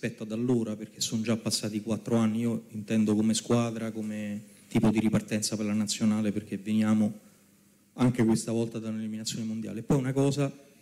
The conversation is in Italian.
rispetto ad allora, perché sono già passati 4 anni, io intendo come squadra, come tipo di ripartenza per la nazionale, perché veniamo anche questa volta da un'eliminazione mondiale. Poi una cosa